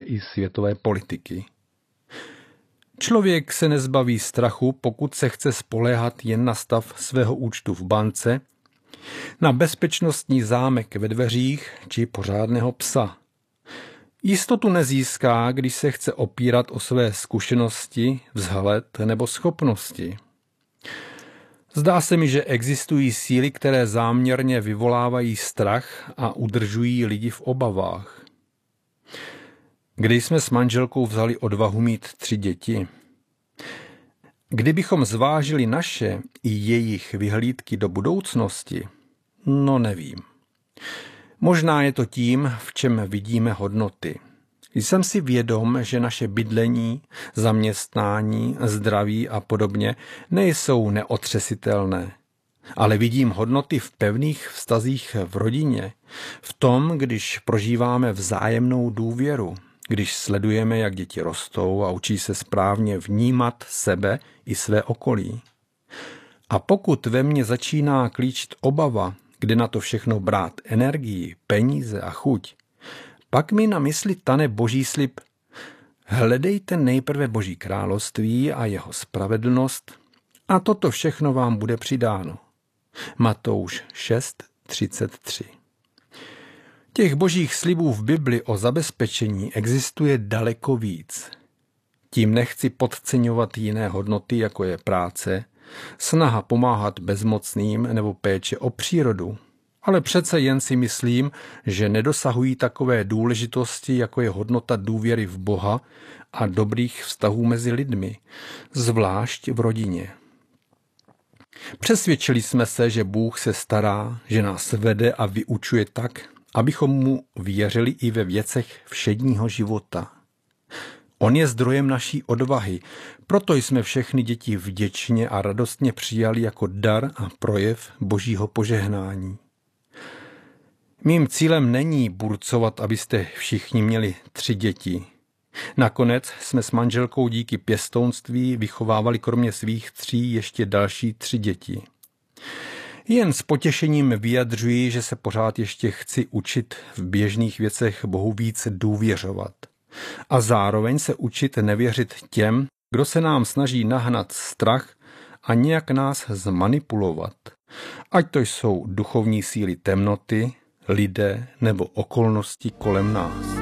i světové politiky. Člověk se nezbaví strachu, pokud se chce spoléhat jen na stav svého účtu v bance, na bezpečnostní zámek ve dveřích či pořádného psa. Jistotu nezíská, když se chce opírat o své zkušenosti, vzhled nebo schopnosti. Zdá se mi, že existují síly, které záměrně vyvolávají strach a udržují lidi v obavách. Kdy jsme s manželkou vzali odvahu mít 3 děti? Kdybychom zvážili naše i jejich vyhlídky do budoucnosti, no nevím. Možná je to tím, v čem vidíme hodnoty. Jsem si vědom, že naše bydlení, zaměstnání, zdraví a podobně nejsou neotřesitelné. Ale vidím hodnoty v pevných vztazích v rodině, v tom, když prožíváme vzájemnou důvěru, když sledujeme, jak děti rostou a učí se správně vnímat sebe i své okolí. A pokud ve mně začíná klíčit obava, kde na to všechno brát energii, peníze a chuť, pak mi na mysli tane boží slib: hledejte nejprve Boží království a jeho spravedlnost a toto všechno vám bude přidáno. Matouš 6:33. Těch božích slibů v Bibli o zabezpečení existuje daleko víc. Tím nechci podceňovat jiné hodnoty, jako je práce, snaha pomáhat bezmocným nebo péče o přírodu, ale přece jen si myslím, že nedosahují takové důležitosti, jako je hodnota důvěry v Boha a dobrých vztahů mezi lidmi, zvlášť v rodině. Přesvědčili jsme se, že Bůh se stará, že nás vede a vyučuje tak, abychom mu věřili i ve věcech všedního života. On je zdrojem naší odvahy, proto jsme všechny děti vděčně a radostně přijali jako dar a projev Božího požehnání. Mým cílem není burcovat, abyste všichni měli 3 děti. Nakonec jsme s manželkou díky pěstounství vychovávali kromě svých 3 ještě další 3 děti. Jen s potěšením vyjadřuji, že se pořád ještě chci učit v běžných věcech Bohu víc důvěřovat. A zároveň se učit nevěřit těm, kdo se nám snaží nahnat strach a nějak nás zmanipulovat. Ať to jsou duchovní síly temnoty, lidé nebo okolnosti kolem nás.